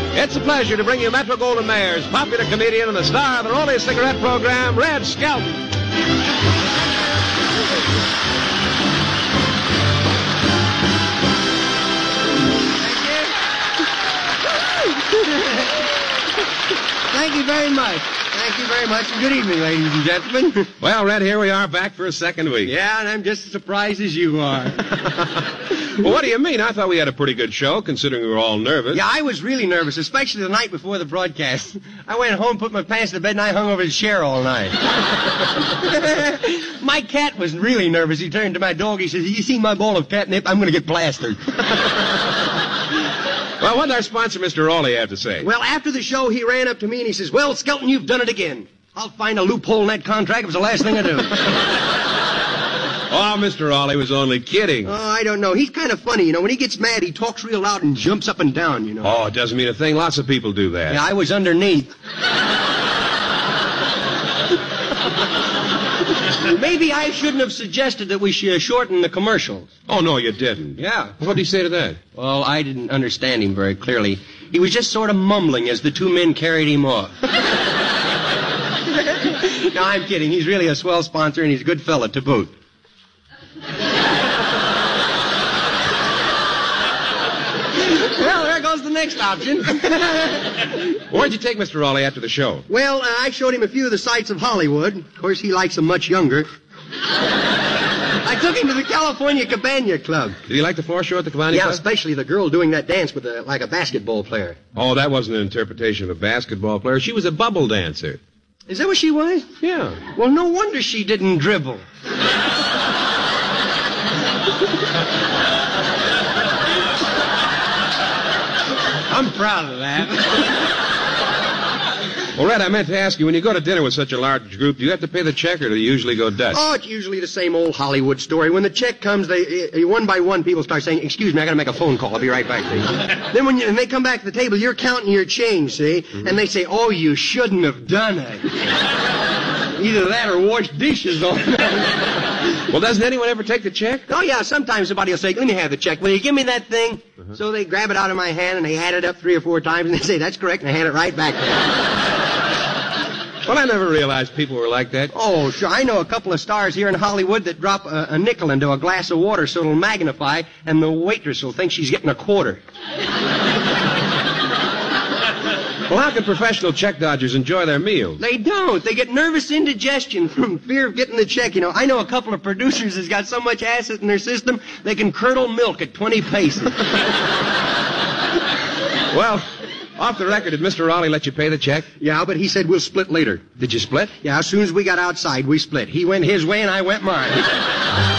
It's a pleasure to bring you Metro-Goldwyn-Mayer's popular comedian and the star of the Rollie Cigarette program, Red Skelton. Thank you very much. Thank you very much, and good evening, ladies and gentlemen. Well, Red, here we are back for a second week. Yeah, and I'm just as surprised as you are. Well, what do you mean? I thought we had a pretty good show, considering we were all nervous. Yeah, I was really nervous, especially the night before the broadcast. I went home, put my pants to bed, and I hung over the chair all night. My cat was really nervous. He turned to my dog. He says, "You see my bowl of catnip? I'm going to get plastered." Well, what did our sponsor, Mr. Rawley, have to say? Well, after the show, he ran up to me and he says, "Well, Skelton, you've done it again. I'll find a loophole in that contract. It was the last thing I do." Oh, Mr. Rawley was only kidding. Oh, I don't know. He's kind of funny, you know. When he gets mad, he talks real loud and jumps up and down, you know. Oh, it doesn't mean a thing. Lots of people do that. Yeah, I was underneath. Maybe I shouldn't have suggested that we should shorten the commercials. Oh, no, you didn't. Yeah. What did he say to that? Well, I didn't understand him very clearly. He was just sort of mumbling as the two men carried him off. No, I'm kidding. He's really a swell sponsor, and he's a good fella to boot. Well, there goes the next option. Where'd you take Mr. Rawley after the show? Well, I showed him a few of the sights of Hollywood. Of course, he likes them much younger. I took him to the California Cabana Club. Did you like the floor show at the Cabana Yeah, Club? especially the girl doing that dance with like a basketball player. Oh, that wasn't an interpretation of a basketball player. She was a bubble dancer. Is that what she was? Yeah. Well, no wonder she didn't dribble. I'm proud of that. Well, Red, I meant to ask you, when you go to dinner with such a large group, do you have to pay the check, or do you usually go Dutch? Oh, it's usually the same old Hollywood story. When the check comes, they one by one, people start saying, "Excuse me, I got to make a phone call. I'll be right back." Then when they come back to the table, you're counting your change, see? Mm-hmm. And they say, "Oh, you shouldn't have done it." Either that or wash dishes on that. Well, doesn't anyone ever take the check? Oh, yeah, sometimes somebody will say, "Let me have the check. Will you give me that thing?" Uh-huh. So they grab it out of my hand, and they add it up 3 or 4 times, and they say, "That's correct," and I hand it right back to them. Well, I never realized people were like that. Oh, sure. I know a couple of stars here in Hollywood that drop a nickel into a glass of water so it'll magnify, and the waitress will think she's getting a quarter. Well, how can professional check dodgers enjoy their meals? They don't. They get nervous indigestion from fear of getting the check. You know, I know a couple of producers that's got so much acid in their system, they can curdle milk at 20 paces. Well, off the record, did Mr. Rawley let you pay the check? Yeah, but he said we'll split later. Did you split? Yeah, as soon as we got outside, we split. He went his way and I went mine.